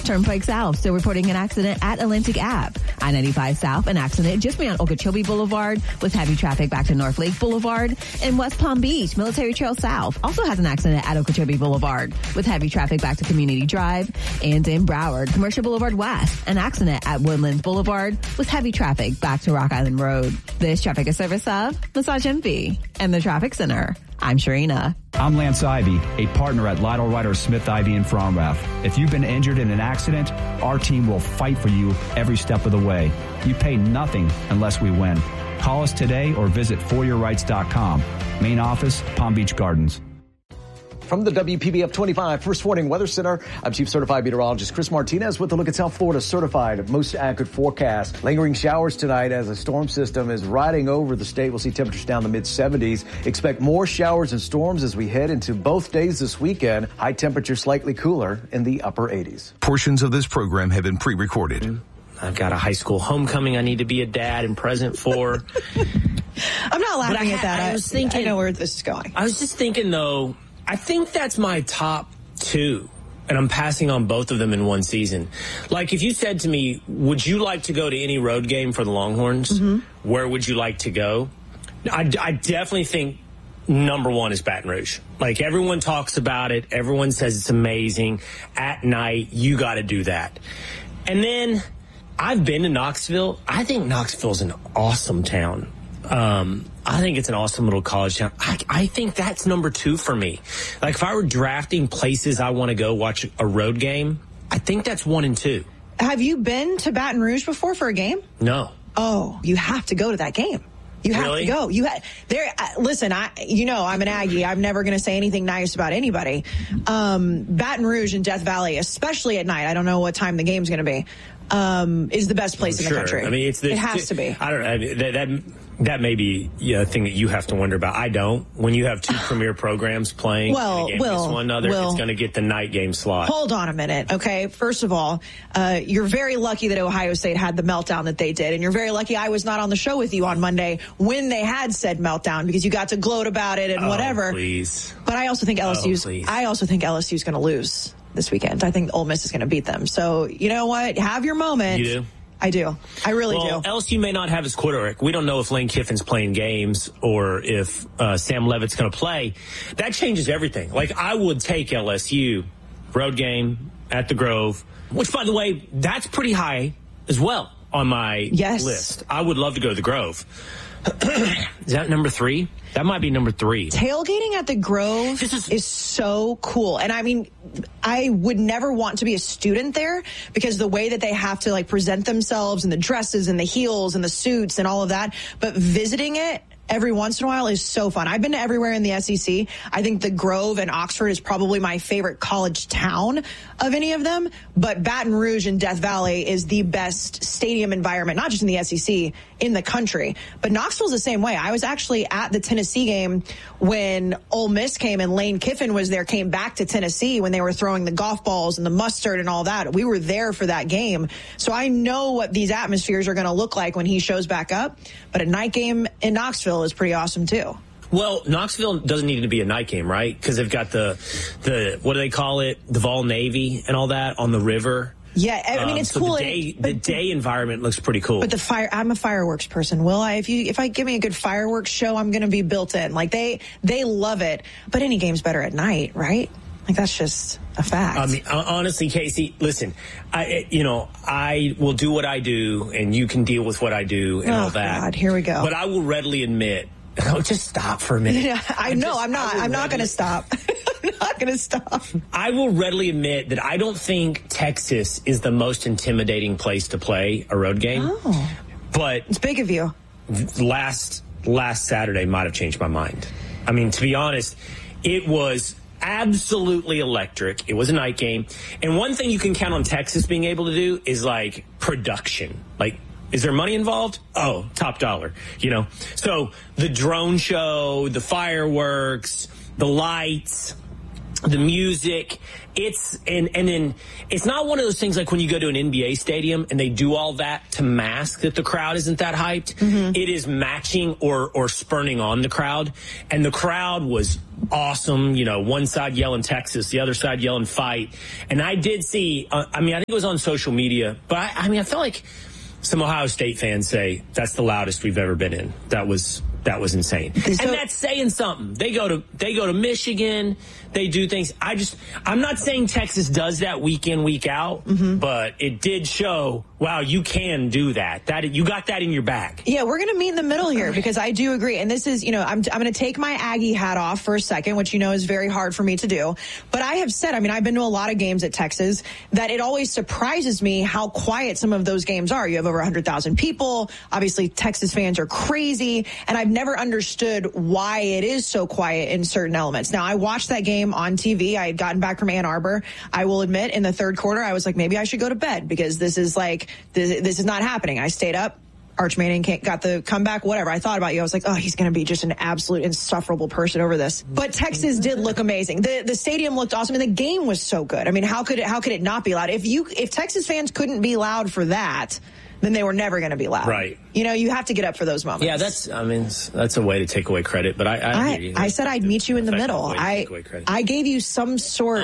Turnpike South still reporting an accident at Atlantic Ave. I-95 South, an accident just beyond Okeechobee Boulevard with heavy traffic back to North Lake Boulevard. In West Palm Beach, Military Trail South also has an accident at Okeechobee Boulevard with heavy traffic back to Community Drive. And in Broward, Commercial Boulevard West, an accident at Woodlands Boulevard with heavy traffic back to Rock Island Road. This traffic is service of Massage Envy and the Traffic Center. I'm Sharina. I'm Lance Ivy, a partner at Lytle Ryder Smith Ivy in Fromrath. If you've been injured in an accident, our team will fight for you every step of the way. You pay nothing unless we win. Call us today or visit foryourrights.com. Main office, Palm Beach Gardens. From the WPBF 25 First Warning Weather Center, I'm Chief Certified Meteorologist Chris Martinez with a look at South Florida's certified most accurate forecast. Lingering showers tonight as a storm system is riding over the state. We'll see temperatures down the mid-70s. Expect more showers and storms as we head into both days this weekend. High temperatures slightly cooler in the upper 80s. Portions of this program have been pre-recorded. I've got a high school homecoming I need to be a dad and present for. I'm not laughing at that. I was thinking, I know where this is going. I was just thinking, though, I think that's my top two, and I'm passing on both of them in one season. Like, if you said to me, would you like to go to any road game for the Longhorns? Mm-hmm. Where would you like to go? I definitely think number one is Baton Rouge. Like, everyone talks about it. Everyone says it's amazing. At night, you got to do that. And then I've been to Knoxville. I think Knoxville's an awesome town. I think it's an awesome little college town. I think that's number two for me. Like, if I were drafting places I want to go watch a road game, I think that's 1 and 2. Have you been to Baton Rouge before for a game? No. Oh, you have to go to that game. You have really? to go. Listen, I'm an Aggie. I'm never going to say anything nice about anybody. Baton Rouge and Death Valley, especially at night, I don't know what time the game's going to be, is the best place in the country. I mean, it has to be. I don't know. That may be a thing that you have to wonder about. I don't. When you have two premier programs playing against one another, it's going to get the night game slot. Hold on a minute, okay? First of all, you're very lucky that Ohio State had the meltdown that they did, and you're very lucky I was not on the show with you on Monday when they had said meltdown, because you got to gloat about it and whatever. Please. But I also think LSU's going to lose this weekend. I think Ole Miss is going to beat them. So, you know what? Have your moment. You do? I do. I really do. LSU may not have his quarterback. We don't know if Lane Kiffin's playing games or if Sam Levitt's going to play. That changes everything. Like, I would take LSU road game at the Grove, which, by the way, that's pretty high as well on my list. I would love to go to the Grove. Is that number 3? That might be number 3. Tailgating at the Grove is so cool. And I mean, I would never want to be a student there, because the way that they have to present themselves and the dresses and the heels and the suits and all of that. But visiting it every once in a while is so fun. I've been to everywhere in the SEC. I think the Grove and Oxford is probably my favorite college town of any of them. But Baton Rouge and Death Valley is the best stadium environment, not just in the SEC, in the country. But Knoxville's the same way. I was actually at the Tennessee game when Ole Miss came and Lane Kiffin was there, came back to Tennessee when they were throwing the golf balls and the mustard and all that. We were there for that game. So I know what these atmospheres are going to look like when he shows back up. But a night game in Knoxville is pretty awesome too. Well, Knoxville doesn't need to be a night game, right? Because they've got the what do they call it? The Vol Navy and all that on the river. Yeah, I mean, it's so cool. The day environment looks pretty cool. But I'm a fireworks person. If I give me a good fireworks show, I'm going to be built in. Like, they love it. But any game's better at night, right? Like, that's just a fact. I mean, honestly, Casey, listen, I will do what I do, and you can deal with what I do and all that. God, here we go. But I will readily admit, just stop for a minute. Yeah, I'm not going to stop. I'm not going to stop. I will readily admit that I don't think Texas is the most intimidating place to play a road game. Oh. But it's big of you. Last Saturday might have changed my mind. I mean, to be honest, it was absolutely electric. It was a night game. And one thing you can count on Texas being able to do is production. Is there money involved? Oh, top dollar, So the drone show, the fireworks, the lights, the music, and then it's not one of those things like when you go to an NBA stadium and they do all that to mask that the crowd isn't that hyped. Mm-hmm. It is matching or spurning on the crowd, and the crowd was awesome. You know, one side yelling Texas, the other side yelling fight. And I did see, I think it was on social media, but I felt like some Ohio State fans say that's the loudest we've ever been in. That was insane. And that's saying something. They go to Michigan. They do things. I'm not saying Texas does that week in, week out, but it did show, wow, you can do that. You got that in your bag. Yeah, we're going to meet in the middle here because I do agree. And this is, I'm going to take my Aggie hat off for a second, which is very hard for me to do. But I have said, I've been to a lot of games at Texas, that it always surprises me how quiet some of those games are. You have over 100,000 people. Obviously, Texas fans are crazy. And I've never understood why it is so quiet in certain elements. Now, I watched that game on TV. I had gotten back from Ann Arbor. I will admit, in the third quarter, I was like, maybe I should go to bed because this is not happening. I stayed up. Arch Manning got the comeback, whatever. I thought about you. I was like, oh, he's going to be just an absolute insufferable person over this. But Texas did look amazing. The stadium looked awesome, and the game was so good. how could it not be loud? If Texas fans couldn't be loud for that, then they were never going to be loud. Right. You have to get up for those moments. Yeah, that's a way to take away credit, but I hear you. I said I'd meet you in the middle. I gave you some sort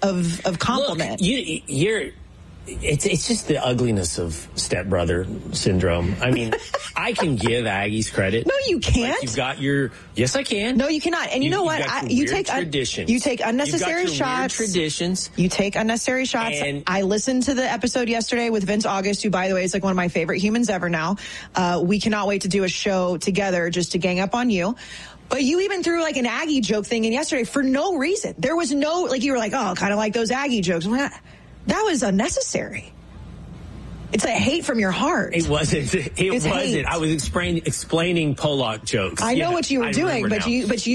of compliment. Look, it's just the ugliness of stepbrother syndrome. I can give Aggies credit. No, you can't. You've got yes, I can. No, you cannot. And you know what? You take traditions. You take unnecessary shots. Traditions. You take unnecessary shots. And I listened to the episode yesterday with Vince August, who, by the way, is like one of my favorite humans ever now. We cannot wait to do a show together just to gang up on you. But you even threw like an Aggie joke thing in yesterday for no reason. There was no, you were like, oh, kind of like those Aggie jokes. I'm like, that was unnecessary. It's a hate from your heart. It wasn't. It wasn't. Hate. I was explaining Pollock jokes. I know what you were doing, but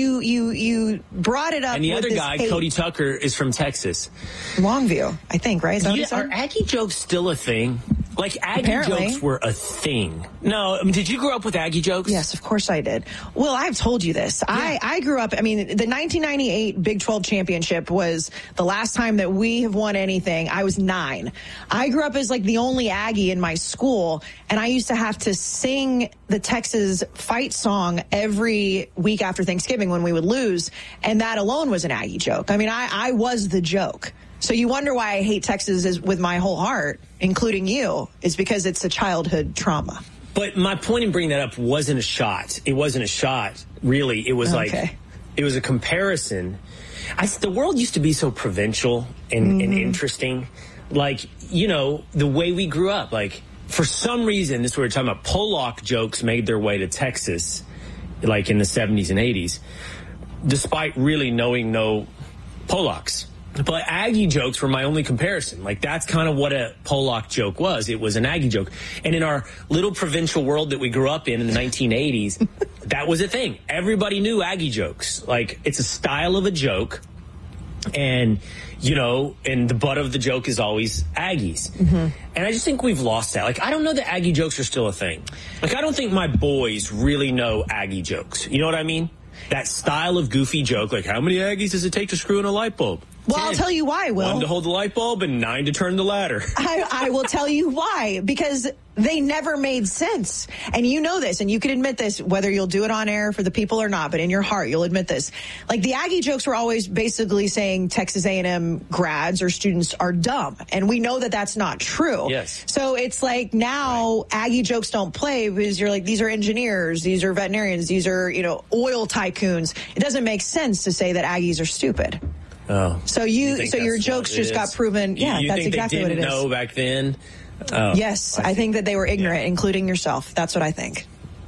you brought it up. And the other guy, Cody Tucker, is from Texas, Longview, I think. Right? Are Aggie jokes still a thing? Like, Aggie jokes were a thing. No, did you grow up with Aggie jokes? Yes, of course I did. Well, I've told you this. Yeah. I grew up, the 1998 Big 12 championship was the last time that we have won anything. I was 9. I grew up as the only Aggie in my school, and I used to have to sing the Texas fight song every week after Thanksgiving when we would lose, and that alone was an Aggie joke. I was the joke. So you wonder why I hate Texas with my whole heart, including you, is because it's a childhood trauma. But my point in bringing that up wasn't a shot. It wasn't a shot, really. It was it was a comparison. The world used to be so provincial and interesting. The way we grew up. For some reason, this is what we're talking about, Pollock jokes made their way to Texas, in the 70s and 80s, despite really knowing no Pollocks. But Aggie jokes were my only comparison. That's kind of what a Pollock joke was. It was an Aggie joke. And in our little provincial world that we grew up in the 1980s, that was a thing. Everybody knew Aggie jokes. It's a style of a joke. And, and the butt of the joke is always Aggies. Mm-hmm. And I just think we've lost that. I don't know that Aggie jokes are still a thing. I don't think my boys really know Aggie jokes. You know what I mean? That style of goofy joke, how many Aggies does it take to screw in a light bulb? Well, 10. I'll tell you why, Will. 1 to hold the light bulb and 9 to turn the ladder. I will tell you why. Because they never made sense. And you know this, and you can admit this, whether you'll do it on air for the people or not, but in your heart, you'll admit this. The Aggie jokes were always basically saying Texas A&M grads or students are dumb. And we know that that's not true. Yes. So it's now Aggie jokes don't play because you're these are engineers, these are veterinarians, these are, oil tycoons. It doesn't make sense to say that Aggies are stupid. Oh. So your jokes just got proven. Yeah, that's exactly what it is. You think they didn't know back then? Oh, yes, I think that they were ignorant, including yourself. That's what I think.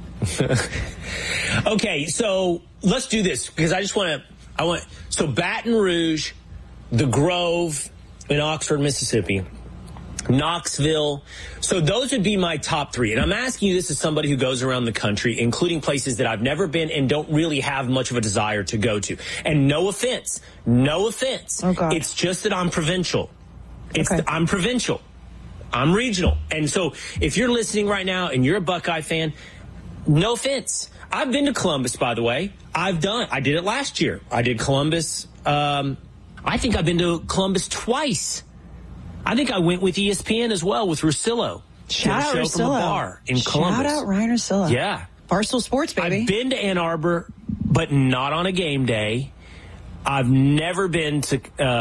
Okay, so let's do this because so Baton Rouge, the Grove in Oxford, Mississippi, Knoxville. So those would be my top 3. And I'm asking you this as somebody who goes around the country, including places that I've never been and don't really have much of a desire to go to. And no offense. Oh, God. It's just that I'm provincial. I'm provincial. I'm regional. And so if you're listening right now and you're a Buckeye fan, no offense. I've been to Columbus, by the way. I did it last year. I did Columbus, I think I've been to Columbus twice. I think I went with ESPN as well, with Russillo. Shout out Russillo. From a bar in Columbus. Shout out Ryan Russillo. Yeah. Barstool Sports, baby. I've been to Ann Arbor, but not on a game day. I've never been to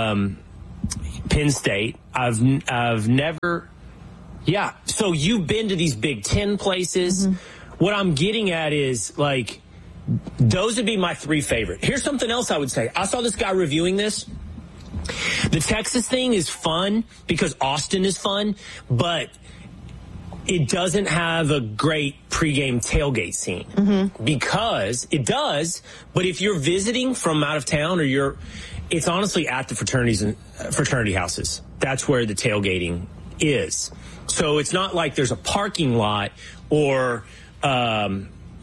Penn State. I've never... Yeah, so you've been to these Big Ten places. Mm-hmm. What I'm getting at is, like, those would be my 3 favorite. Here's something else I would say. I saw this guy reviewing this. The Texas thing is fun because Austin is fun, but it doesn't have a great pregame tailgate scene. Mm-hmm. Because it does, but if you're visiting from out of town or it's honestly at the fraternities and fraternity houses. That's where the tailgating is. So it's not like there's a parking lot or, a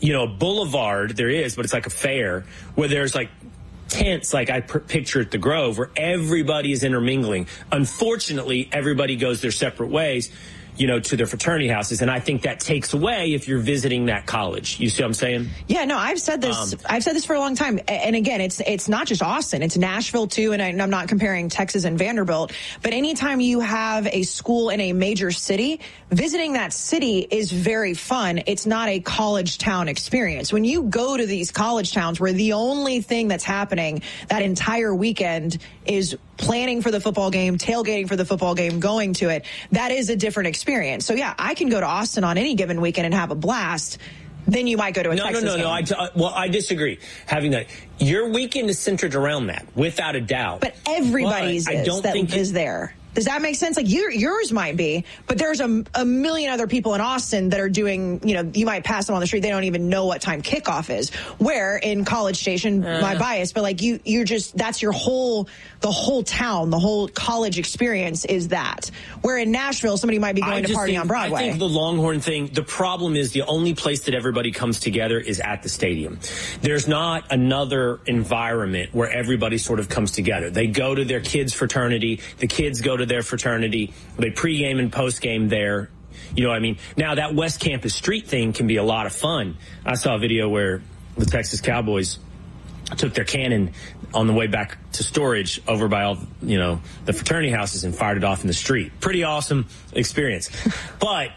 boulevard. There is, but it's like a fair where there's like tents, like I picture at the Grove, where everybody is intermingling. Unfortunately, everybody goes their separate ways, to their fraternity houses. And I think that takes away if you're visiting that college. You see what I'm saying? Yeah, no, I've said this. I've said this for a long time. And again, it's not just Austin. It's Nashville, too. And I'm not comparing Texas and Vanderbilt. But anytime you have a school in a major city, visiting that city is very fun. It's not a college town experience. When you go to these college towns where the only thing that's happening that entire weekend is planning for the football game, tailgating for the football game, going to it, that is a different experience. So, yeah, I can go to Austin on any given weekend and have a blast. Then you might go to a Texas game. I disagree. Having that, your weekend is centered around that, without a doubt. But everybody's is there. Does that make sense? Like yours might be, but there's a million other people in Austin that are doing, you might pass them on the street. They don't even know what time kickoff is. Where in College Station, my bias, but like you're just, that's the whole town, the whole college experience is that. Where in Nashville, somebody might be going to party on Broadway. I think the Longhorn thing, the problem is the only place that everybody comes together is at the stadium. There's not another environment where everybody sort of comes together. They go to their kids' fraternity, the kids go to their fraternity, they pregame and postgame there. You know what I mean? Now, that West Campus Street thing can be a lot of fun. I saw a video where the Texas Cowboys took their cannon on the way back to storage over by all, the fraternity houses and fired it off in the street. Pretty awesome experience. But,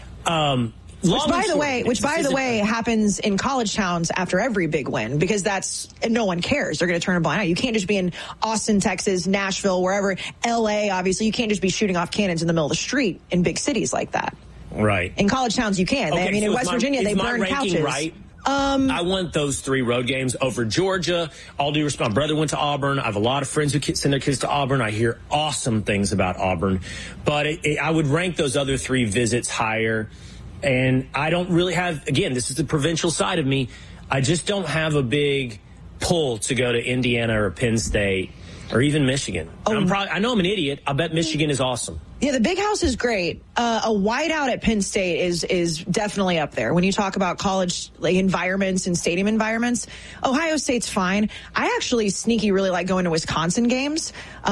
which by the way happens in college towns after every big win, because and no one cares. They're going to turn a blind eye. You can't just be in Austin, Texas, Nashville, wherever, LA, obviously. You can't just be shooting off cannons in the middle of the street in big cities like that. Right. In college towns, you can. Okay, in West Virginia, they burn couches. Right? I want those 3 road games over Georgia. All due respect, my brother went to Auburn. I have a lot of friends who send their kids to Auburn. I hear awesome things about Auburn. But I would rank those other 3 visits higher. And I don't really have, again, this is the provincial side of me, I just don't have a big pull to go to Indiana or Penn State or even Michigan. I know I'm an idiot. I bet Michigan is awesome. Yeah, the Big House is great. A whiteout at Penn State is definitely up there. When you talk about college environments and stadium environments, Ohio State's fine. I actually really like going to Wisconsin games.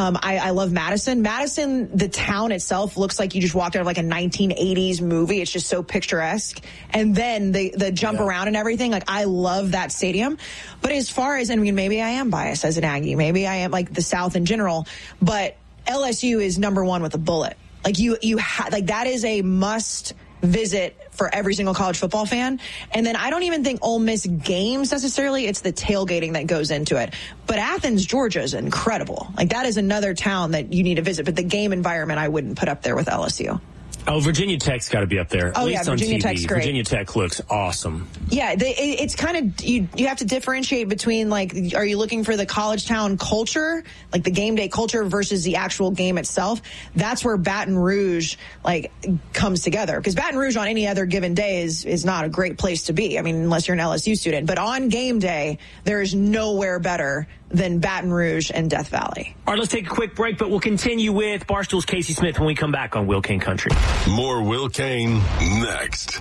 I love Madison. Madison, the town itself, looks like you just walked out of like a 1980s movie. It's just so picturesque. And then the jump around and everything, like I love that stadium. But as far as, maybe I am biased as an Aggie. Maybe I am like the South in general. But LSU is number 1 with a bullet. Like that is a must visit for every single college football fan. And then I don't even think Ole Miss games necessarily. It's the tailgating that goes into it. But Athens, Georgia is incredible. Like that is another town that you need to visit. But the game environment I wouldn't put up there with LSU. Oh, Virginia Tech's got to be up there. At least Virginia Tech's great. Virginia Tech looks awesome. Yeah, it's kind of, you have to differentiate between, like, are you looking for the college town culture, like the game day culture versus the actual game itself? That's where Baton Rouge, comes together. Because Baton Rouge on any other given day is not a great place to be. Unless you're an LSU student. But on game day, there is nowhere better than Baton Rouge and Death Valley. All right, let's take a quick break, but we'll continue with Barstool's Casey Smith when we come back on Will Kane Country. More Will Kane next.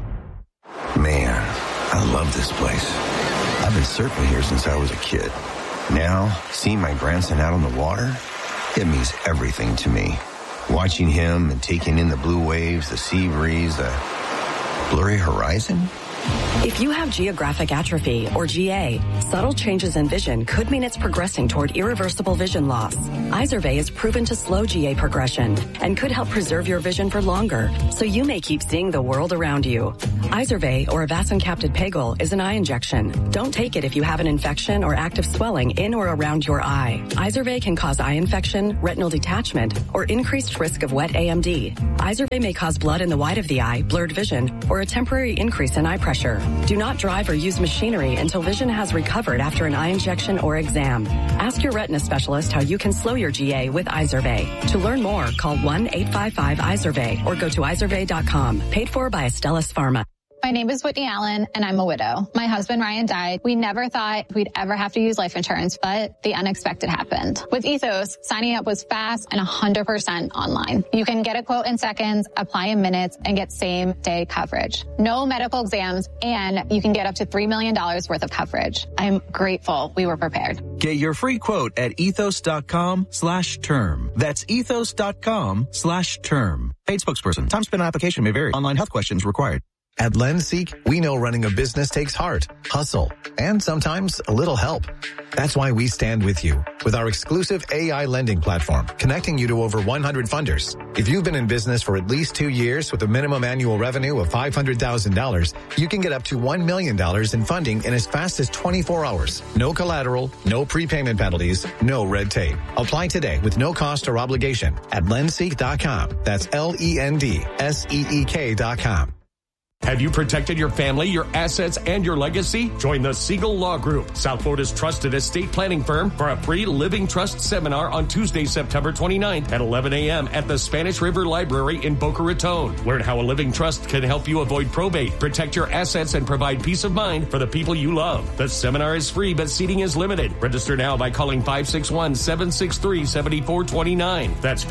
Man, I love this place. I've been surfing here since I was a kid. Now, seeing my grandson out on the water, it means everything to me. Watching him and taking in the blue waves, the sea breeze, the blurry horizon. If you have geographic atrophy, or GA, subtle changes in vision could mean it's progressing toward irreversible vision loss. Izervay is proven to slow GA progression and could help preserve your vision for longer, so you may keep seeing the world around you. Izervay, or avacincaptad pegol, is an eye injection. Don't take it if you have an infection or active swelling in or around your eye. Izervay can cause eye infection, retinal detachment, or increased risk of wet AMD. Izervay may cause blood in the white of the eye, blurred vision, or a temporary increase in eye pressure. Do not drive or use machinery until vision has recovered after an eye injection or exam. Ask your retina specialist how you can slow your GA with Izervay. To learn more, call 1-855-IZERVAY or go to izervay.com. Paid for by Astellas Pharma. My name is Whitney Allen, and I'm a widow. My husband, Ryan, died. We never thought we'd ever have to use life insurance, but the unexpected happened. With Ethos, signing up was fast and 100% online. You can get a quote in seconds, apply in minutes, and get same-day coverage. No medical exams, and you can get up to $3 million worth of coverage. I'm grateful we were prepared. Get your free quote at ethos.com/term. That's ethos.com/term. Paid spokesperson. Time spent on application may vary. Online health questions required. At LendSeek, we know running a business takes heart, hustle, and sometimes a little help. That's why we stand with you with our exclusive AI lending platform, connecting you to over 100 funders. If you've been in business for at least 2 years with a minimum annual revenue of $500,000, you can get up to $1 million in funding in as fast as 24 hours. No collateral, no prepayment penalties, no red tape. Apply today with no cost or obligation at lendseek.com. That's LENDSEEK.com. Have you protected your family, your assets, and your legacy? Join the Siegel Law Group, South Florida's trusted estate planning firm, for a free Living Trust seminar on Tuesday, September 29th at 11 a.m. at the Spanish River Library in Boca Raton. Learn how a living trust can help you avoid probate, protect your assets, and provide peace of mind for the people you love. The seminar is free, but seating is limited. Register now by calling 561-763-7429. That's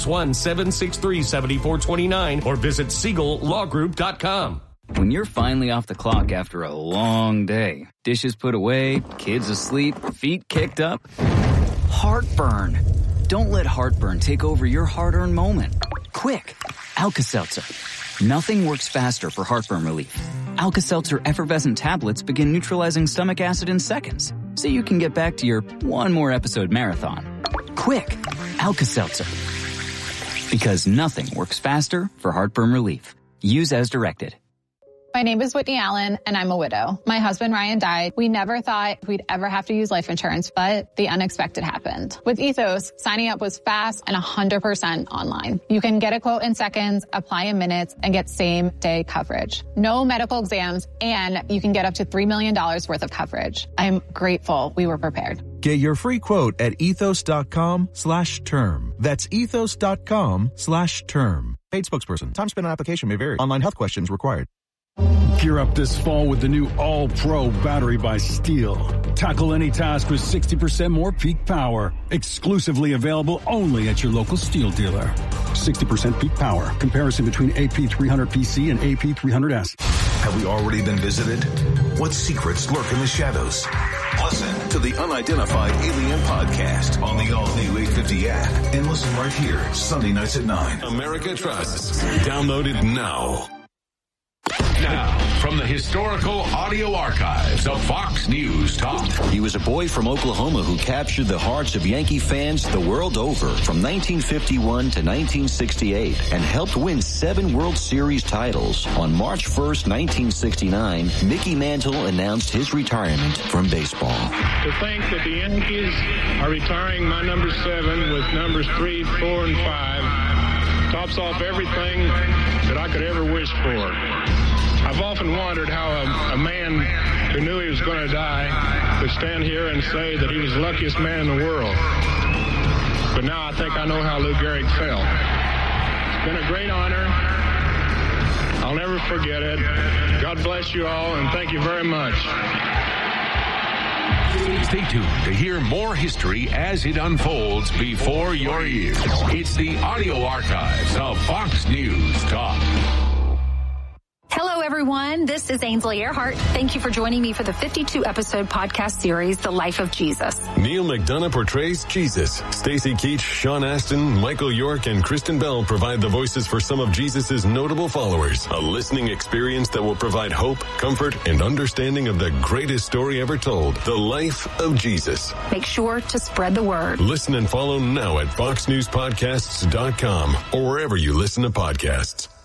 561-763-7429, or visit SiegelLawGroup.com. When you're finally off the clock after a long day, dishes put away, kids asleep, feet kicked up, heartburn. Don't let heartburn take over your hard-earned moment. Quick, Alka-Seltzer. Nothing works faster for heartburn relief. Alka-Seltzer effervescent tablets begin neutralizing stomach acid in seconds, so you can get back to your one more episode marathon. Quick, Alka-Seltzer. Because nothing works faster for heartburn relief. Use as directed. My name is Whitney Allen, and I'm a widow. My husband, Ryan, died. We never thought we'd ever have to use life insurance, but the unexpected happened. With Ethos, signing up was fast and 100% online. You can get a quote in seconds, apply in minutes, and get same-day coverage. No medical exams, and you can get up to $3 million worth of coverage. I'm grateful we were prepared. Get your free quote at ethos.com/term. That's ethos.com/term. Paid spokesperson. Time spent on application may vary. Online health questions required. Gear up this fall with the new All-Pro battery by Steel. Tackle any task with 60% more peak power. Exclusively available only at your local Steel dealer. 60% peak power. Comparison between AP300PC and AP300S. Have we already been visited? What secrets lurk in the shadows? Listen to the Unidentified Alien Podcast on the all-new 850 app. And listen right here, Sunday nights at 9. America Trusts. Download it now. Now, from the historical audio archives of Fox News Talk. He was a boy from Oklahoma who captured the hearts of Yankee fans the world over from 1951 to 1968 and helped win 7 World Series titles. On March 1st, 1969, Mickey Mantle announced his retirement from baseball. To think that the Yankees are retiring my number 7 with numbers 3, 4, and 5 tops off everything that I could ever wish for. I've often wondered how a man who knew he was going to die could stand here and say that he was the luckiest man in the world. But now I think I know how Lou Gehrig felt. It's been a great honor. I'll never forget it. God bless you all, and thank you very much. Stay tuned to hear more history as it unfolds before your ears. It's the audio archives of Fox News Talk. Hello, everyone. everyone. This is Ainsley Earhart. Thank you for joining me for the 52-episode podcast series, The Life of Jesus. Neil McDonough portrays Jesus. Stacey Keach, Sean Astin, Michael York, and Kristen Bell provide the voices for some of Jesus' notable followers. A listening experience that will provide hope, comfort, and understanding of the greatest story ever told, The Life of Jesus. Make sure to spread the word. Listen and follow now at foxnewspodcasts.com or wherever you listen to podcasts.